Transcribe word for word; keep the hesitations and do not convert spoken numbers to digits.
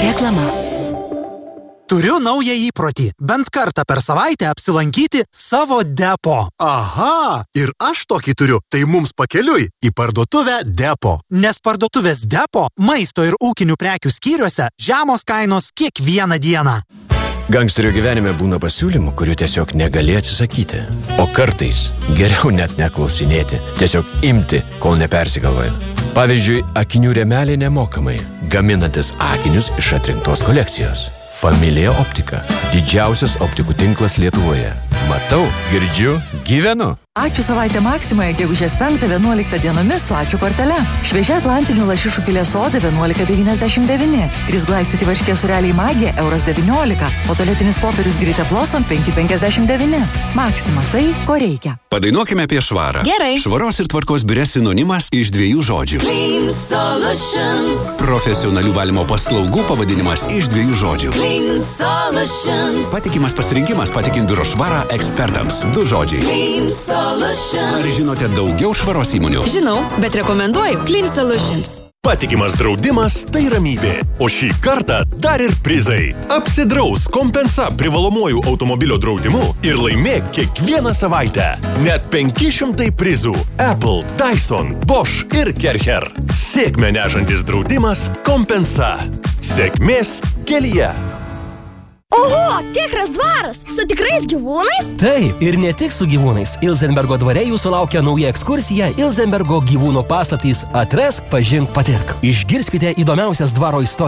Reklama. Turiu naują įprotį. Bent kartą per savaitę apsilankyti savo depo. Aha, ir aš tokį turiu. Tai mums pakeliui į parduotuvę Depo. Nes parduotuvės Depo maisto ir ūkinių prekių skyriuose žemos kainos kiekvieną dieną. Gangsterio gyvenime būna pasiūlymų, kurių tiesiog negali atsisakyti. O kartais geriau net neklausinėti, tiesiog imti, kol nepersigalvoja. Pavyzdžiui, akinių rėmeliai nemokamai, gaminantis akinius iš atrinktos kolekcijos. Familija Optika. Didžiausias optikų tinklas Lietuvoje. Matau, girdžiu, gyvenu. Ačiū savaitę Maksimoje, gegužės penktą vienuoliktą dienomis su ačiū kortele. Šviežia atlantinių lašišų filės soda vienuolika devyniasdešimt devyni. Trys glaistyti varškė sureliai magija euras devyniolika. O tualetinis popierius Grite Blossom penki penkiasdešimt devyni. Maksima, tai ko reikia. Padainuokime apie švarą. Gerai. Švaros ir tvarkos biure sinonimas iš dviejų žodžių. Clean Solutions. Profesionalių valymo paslaugų pavadinimas iš dviejų žodžių. Clean Solutions. Patikimas pasirinkimas patikint biuro švarą ekspertams. Du žodžiai. Clean Solutions. Ar žinote daugiau švaros įmonių? Žinau, bet rekomenduoju Clean Solutions. Patikimas draudimas tai ramybė, o šį kartą dar ir prizai. Apsidraus Kompensa privalomuoju automobilio draudimu ir laimėk kiekvieną savaitę. Net penki šimtai prizų. Apple, Dyson, Bosch ir Kercher. Sėkmę nešantis draudimas Kompensa. Sėkmės kelyje. Oho, tikras dvaras, su tikrais gyvūnais? Taip, ir ne tik su gyvūnais. Ilzenbergo dvare jūsų laukia nauja ekskursija Ilzenbergo gyvūnų paslaptys. Atrask, pažink, patirk. Išgirskite įdomiausias dvaro istorijas.